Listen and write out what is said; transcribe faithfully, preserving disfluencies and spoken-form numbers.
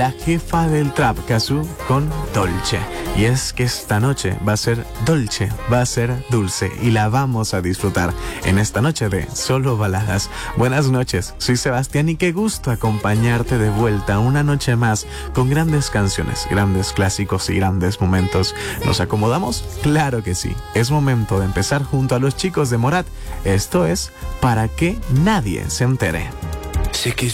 la jefa del trap, Cazzu, con Dolce. Y es que esta noche va a ser dolce, va a ser dulce y la vamos a disfrutar en esta noche de Solo Baladas. Buenas noches, soy Sebastián y qué gusto acompañarte de vuelta una noche más con grandes canciones, grandes clásicos y grandes momentos. ¿Nos acomodamos? Claro que sí. Es momento de empezar junto a los chicos de Morat. Esto es Para que nadie se entere. Sé que